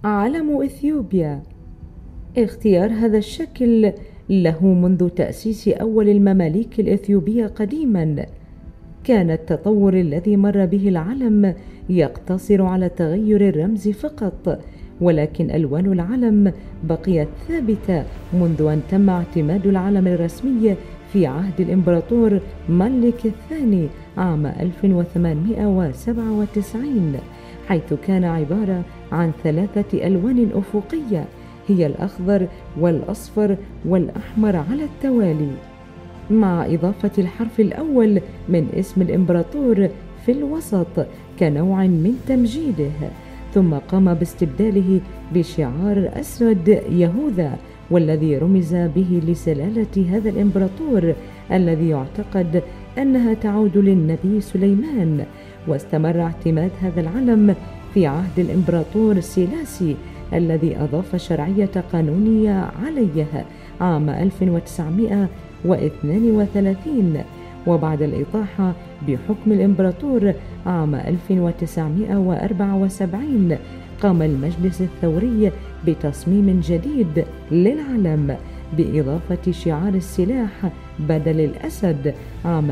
علم إثيوبيا. اختيار هذا الشكل له منذ تأسيس أول المماليك الإثيوبية قديما. كان التطور الذي مر به العلم يقتصر على تغير الرمز فقط، ولكن ألوان العلم بقيت ثابتة منذ أن تم اعتماد العلم الرسمي في عهد الإمبراطور ملك الثاني عام 1897، حيث كان عبارة عن 3 ألوان أفقية هي الأخضر والأصفر والأحمر على التوالي، مع إضافة الحرف الأول من اسم الإمبراطور في الوسط كنوع من تمجيده، ثم قام باستبداله بشعار أسود يهوذا، والذي رمز به لسلالة هذا الإمبراطور الذي يعتقد أنها تعود للنبي سليمان. واستمر اعتماد هذا العلم في عهد الإمبراطور سيلاسي الذي أضاف شرعية قانونية عليه عام 1932، وبعد الإطاحة بحكم الإمبراطور عام 1974 قام المجلس الثوري بتصميم جديد للعلم بإضافة شعار السلاح بدل الأسد عام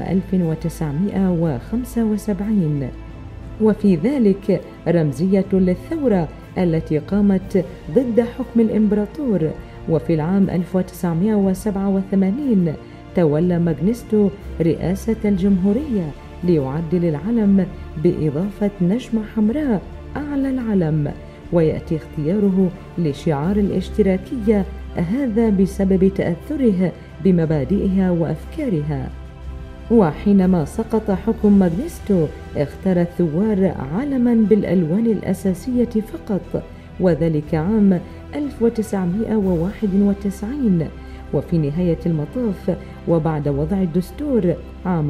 1975، وفي ذلك رمزية للثورة التي قامت ضد حكم الإمبراطور. وفي العام 1987 تولى ماغنيستو رئاسة الجمهورية ليعدل العلم بإضافة نجمة حمراء أعلى العلم، ويأتي اختياره لشعار الاشتراكية هذا بسبب تأثره بمبادئها وأفكارها. وحينما سقط حكم ماغنيستو اختار الثوار علما بالألوان الأساسية فقط، وذلك عام 1991. وفي نهاية المطاف وبعد وضع الدستور عام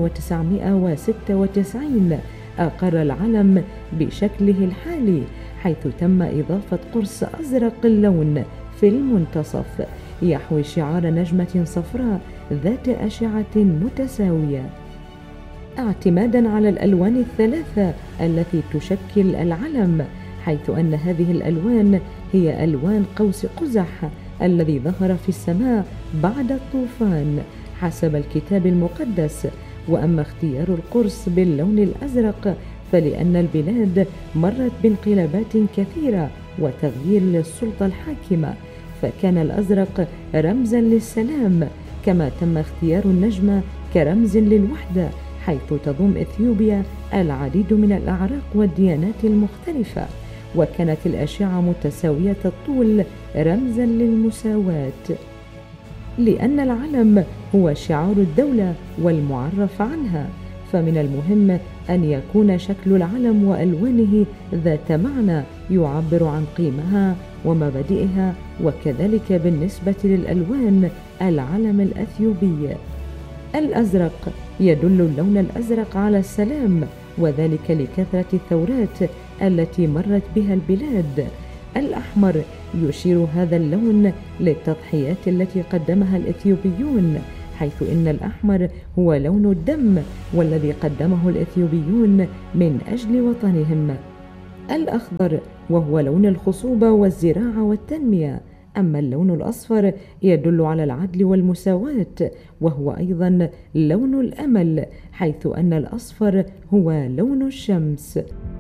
1996 أقر العلم بشكله الحالي، حيث تم إضافة قرص أزرق اللون في المنتصف يحوي شعار نجمة صفراء ذات أشعة متساوية، اعتمادا على الألوان ال3 التي تشكل العلم، حيث أن هذه الألوان هي ألوان قوس قزح الذي ظهر في السماء بعد الطوفان حسب الكتاب المقدس. وأما اختيار القرص باللون الأزرق فلأن البلاد مرت بانقلابات كثيرة وتغيير للسلطة الحاكمة، فكان الأزرق رمزا للسلام، كما تم اختيار النجمة كرمز للوحدة، حيث تضم إثيوبيا العديد من الأعراق والديانات المختلفة، وكانت الأشعة متساوية الطول رمزا للمساواة. لأن العلم هو شعار الدولة والمعرف عنها، فمن المهم أن يكون شكل العلم وألوانه ذات معنى يعبر عن قيمها ومبادئها، وكذلك بالنسبة للألوان العلم الأثيوبي. الأزرق يدل اللون الأزرق على السلام، وذلك لكثرة الثورات التي مرت بها البلاد. الأحمر يشير هذا اللون للتضحيات التي قدمها الإثيوبيون، حيث إن الأحمر هو لون الدم والذي قدمه الإثيوبيون من أجل وطنهم. الأخضر وهو لون الخصوبة والزراعة والتنمية. أما اللون الأصفر يدل على العدل والمساواة، وهو أيضا لون الأمل، حيث أن الأصفر هو لون الشمس.